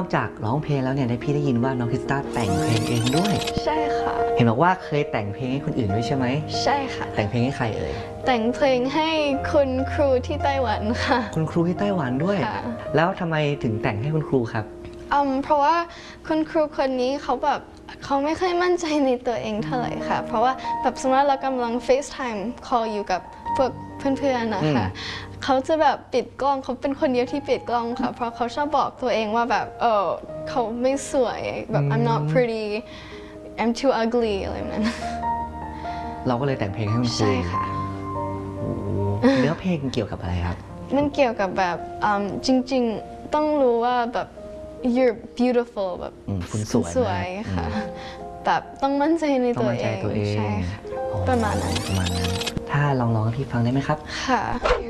อกจากร้องเพลงแล้วเนี่ยพี่ได้ยินว่าน้องคริสตาแต่งเพลงเองด้วยใช่ค่ะเห็นบอกว่าเคยแต่งเพลงให้คนอื่นด้วยใช่ไหมใช่ค่ะแต่งเพลงให้ใครเอ่ยแต่งเพลงให้คุณครูที่ไต้หวันค่ะคุณครูที่ไต้หวันด้วยแล้วทำไมถึงแต่งให้คุณครูครับเพราะว่าคุณครูคนนี้เขาไม่ค่อยมั่นใจในตัวเองเท่าไหร่ค่ะเพราะว่าแบบสมมติเรากำลัง FaceTime call อยู่กับพวกเพื่อนๆนะคะเขาจะแบบปิดกล้องเขาเป็นคนเดียวที่ปิดกล้องค่ะเพราะเขาชอบบอกตัวเองว่าแบบเขาไม่สวยแบบ I'm not pretty I'm too ugly อะไรแบบนั้นเราก็เลยแต่งเพลงให้คุณครูใช่ค่ะเนื้อเพลงเกี่ยวกับอะไรครับมันเกี่ยวกับแบบจริงๆต้องรู้ว่าแบบ you're beautiful แบบคุณสวยค่ะแบบต้องมั่นใจในตัวเองใช่ค่ะประมาณนั้นถ้าลองให้พี่ฟังได้ไหมครับค่ะ